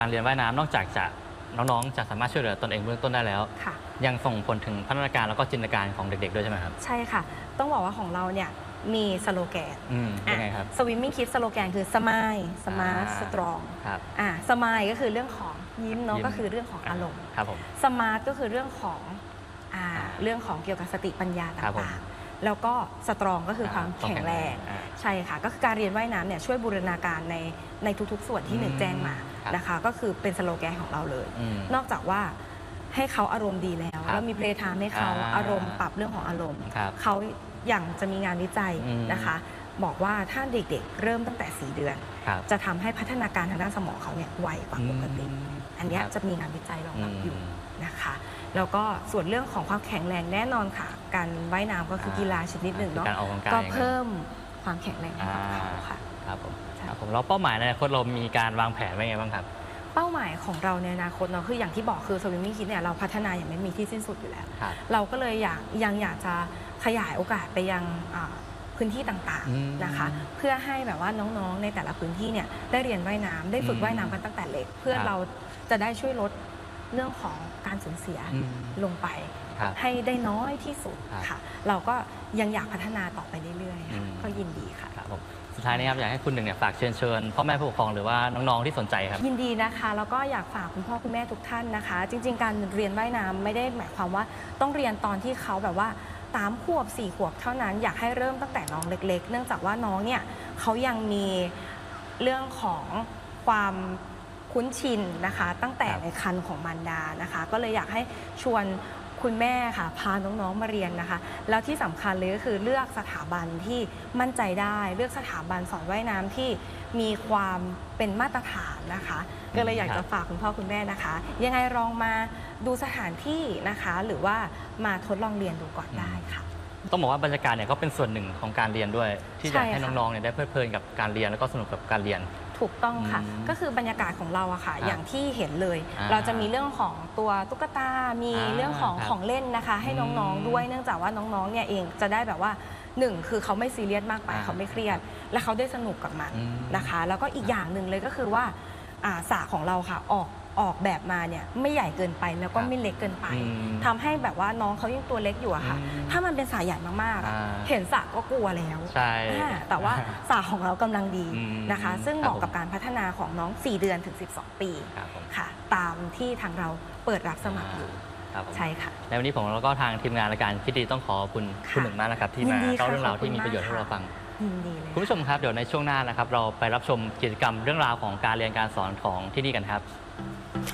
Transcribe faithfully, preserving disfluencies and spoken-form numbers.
การเรียนว่ายน้ำนอกจากจะน้องๆจะสามารถช่วยเหลือตนเองเบื้องต้นได้แล้วยังส่งผลถึงพัฒนาการแล้วก็จินตนาการของเด็กๆด้วยใช่ไหมครับใช่ค่ะต้องบอกว่าของเราเนี่ยมีสโลแกนยังไงครับ Swimming Kids สโลแกนคือ Smile Smart Strong อ่า Smile ก็คือเรื่องของยิ้มเนาะก็คือเรื่องของอารมณ์ครับผม Smart ก็คือเรื่องของอ่าเรื่องของเกี่ยวกับสติปัญญาต่างๆแล้วก็สตรองก็คือความแข็งแรงใช่ค่ะก็คือการเรียนว่ายน้ำเนี่ยช่วยบูรณาการในในทุกๆส่วนที่หนึ่งแจ้งมานะคะก็คือเป็นสโลแกนของเราเลยนอกจากว่าให้เขาอารมณ์ดีแล้วแล้วมีเพลย์ไทม์ให้เขาอารมณ์ปรับเรื่องของอารมณ์เขาอย่างจะมีงานวิจัยนะคะบอกว่าถ้าเด็กๆเริ่มตั้งแต่สี่เดือนจะทำให้พัฒนาการทางด้านสมองเขาเนี่ยไวกว่าปกติอันนี้จะมีงานวิจัยรองรับอยู่นะคะแล้วก็ส่วนเรื่องของความแข็งแรงแน่นอนค่ะการว่ายน้ำก็คือกีฬาชนิดหนึ่งเนาะก็เพิ่มความแข็งแรงให้กับเขาค่ะครับผมครับผมแล้วเป้าหมายในอนาคตเรามีการวางแผนไว้ไงบ้างครับเป้าหมายของเราในอนาคตเนาะคืออย่างที่บอกคือ Swimming Kids เนี่ยเราพัฒนาอย่างไม่มีที่สิ้นสุดอยู่แล้วเราก็เลยอยากยังอยากจะขยายโอกาสไปยังพื้นที่ต่างๆนะคะเพื่อให้แบบว่าน้องๆในแต่ละพื้นที่เนี่ยได้เรียนว่ายน้ำได้ฝึกว่ายน้ำกันตั้งแต่เล็กเพื่อเราจะได้ช่วยลดเรื่องของการสูญเสียลงไปให้ได้น้อยที่สุดค่ะเราก็ยังอยากพัฒนาต่อไปเรื่อยๆก็ยินดีค่ะสุดท้ายนี้ครับอยากให้คุณหนึ่งเนี่ยฝากเชิญเชิญพ่อแม่ผู้ปกครองหรือว่าน้องๆที่สนใจครับยินดีนะคะแล้วก็อยากฝากคุณพ่อคุณแม่ทุกท่านนะคะจริงๆการเรียนว่ายน้ำไม่ได้หมายความว่าต้องเรียนตอนที่เขาแบบว่าสามขวบสี่ขวบเท่านั้นอยากให้เริ่มตั้งแต่น้องเล็กๆเนื่องจากว่าน้องเนี่ยเขายังมีเรื่องของความคุ้นชินนะคะตั้งแต่ในครรภ์ของมารดานะคะก็เลยอยากให้ชวนคุณแม่ค่ะพาน้องๆมาเรียนนะคะแล้วที่สำคัญเลยก็คือเลือกสถาบันที่มั่นใจได้เลือกสถาบันสอนว่ายน้ำที่มีความเป็นมาตรฐานนะคะก็เลยอยากจะฝากคุณพ่อคุณแม่นะคะยังไงลองมาดูสถานที่นะคะหรือว่ามาทดลองเรียนดูก่อนได้ค่ะต้องบอกว่าบรรยากาศเนี่ยก็เป็นส่วนหนึ่งของการเรียนด้วยที่จะให้น้องๆเนี่ยได้เพลิดเพลินกับการเรียนแล้วก็สนุกกับการเรียนถูกต้องค่ะก็คือบรรยากาศของเราอะค่ะอย่างที่เห็นเลยเราจะมีเรื่องของตัวตุ๊กตามีเรื่องของของเล่นนะคะให้น้องๆด้วยเนื่องจากว่าน้องๆเนี่ยเองจะได้แบบว่าหนึ่งคือเขาไม่ซีเรียสมากไปเขาไม่เครียดและเขาได้สนุกกับมันนะคะแล้วก็อีกอย่างหนึ่งเลยก็คือว่าสระของเราค่ะออกออกแบบมาเนี่ยไม่ใหญ่เกินไปแล้วก็ไม่เล็กเกินไปทำให้แบบว่าน้องเขายังตัวเล็กอยู่อะค่ะถ้ามันเป็นสระใหญ่มากๆเห็นสระก็กลัวแล้วแต่ว่าสระของเรากำลังดีนะคะซึ่งเหมาะกับการพัฒนาของน้องสี่เดือนถึงสิบสองปีค่ะตามที่ทางเราเปิดรับสมัครอยู่ใช่ค่ะในวันนี้ผมแล้วก็ทางทีมงานรายการคิดดีต้องขอบคุณคุณหนึ่งมากนะครับที่มาเล่าเรื่องราวที่มีประโยชน์ให้เราฟังคุณผู้ชมครับเดี๋ยวในช่วงหน้านะครับเราไปรับชมกิจกรรมเรื่องราวของการเรียนการสอนของที่นี่กันครับ